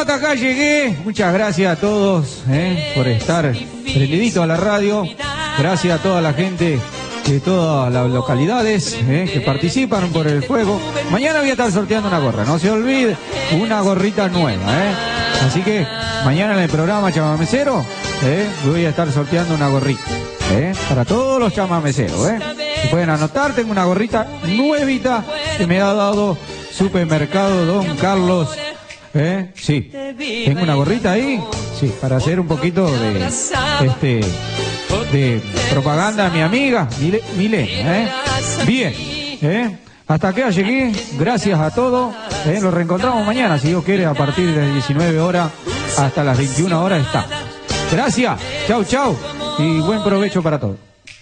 hasta acá llegué. Muchas gracias a todos por estar prendiditos a la radio. Gracias a toda la gente de todas las localidades que participan por el juego. Mañana voy a estar sorteando una gorra, no se olvide, una gorrita nueva. Así que mañana en el programa Chamamecero voy a estar sorteando una gorrita para todos los chamameceros. Si pueden anotar, tengo una gorrita nuevita que me ha dado Supermercado Don Carlos. Sí, tengo una gorrita ahí, sí, para hacer un poquito de propaganda a mi amiga Milena. Bien, hasta acá llegué, gracias a todos. Nos reencontramos mañana, si Dios quiere, a partir de las 19 horas hasta las 21 horas está. Gracias, chau, chau, y buen provecho para todos.